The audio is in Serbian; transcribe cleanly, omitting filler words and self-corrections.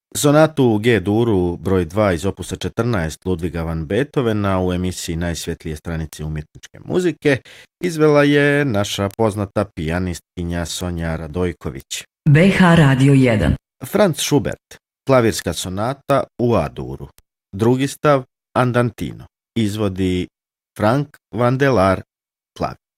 Sonatu u G-duru broj 2 iz opusa 14 Ludviga van Beethovena u emisiji Najsvjetlije stranice umjetničke muzike izvela je naša poznata pijanistkinja Sonja Radojković. BH Radio 1. Franz Schubert, klavirska sonata u A-duru. Drugi stav Andantino. Izvodi Frank Vandelár